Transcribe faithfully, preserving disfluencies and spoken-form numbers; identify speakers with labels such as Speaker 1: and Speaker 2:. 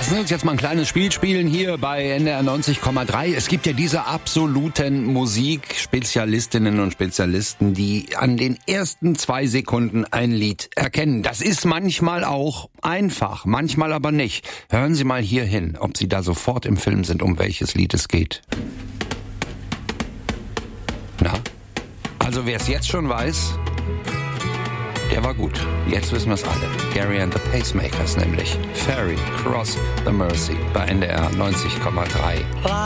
Speaker 1: Lassen Sie uns jetzt mal ein kleines Spiel spielen hier bei N D R neunzig Komma drei. Es gibt ja diese absoluten Musikspezialistinnen und Spezialisten, die an den ersten zwei Sekunden ein Lied erkennen. Das ist manchmal auch einfach, manchmal aber nicht. Hören Sie mal hier hin, ob Sie da sofort im Film sind, um welches Lied es geht. Na? Also wer es jetzt schon weiß, der war gut. Jetzt wissen wir es alle. Gary and the Pacemakers nämlich. Ferry Cross the Mersey bei N D R neunzig Komma drei.